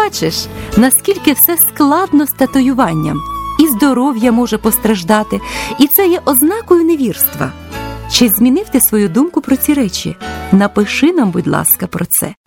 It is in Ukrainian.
бачиш, наскільки все складно з татуюванням. І здоров'я може постраждати, і це є ознакою невірства. Чи змінив ти свою думку про ці речі? Напиши нам, будь ласка, про це.